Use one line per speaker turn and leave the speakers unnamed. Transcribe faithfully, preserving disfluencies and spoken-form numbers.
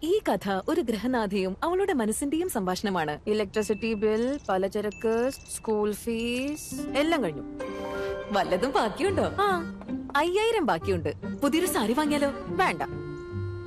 ഈ കഥ ഒരു ഗൃഹനാഥയും അവളുടെ മനസ്സിന്റെയും സംഭാഷണമാണ്. ഇലക്ട്രിസിറ്റി ബിൽ, പലചരക്ക്, സ്കൂൾ ഫീസ് എല്ലാം കഴിഞ്ഞു. വല്ലതും ബാക്കിയുണ്ടോ? ആ, അയ്യായിരം ബാക്കിയുണ്ട്. പുതിയൊരു സാരി വാങ്ങിയാലോ? വേണ്ട,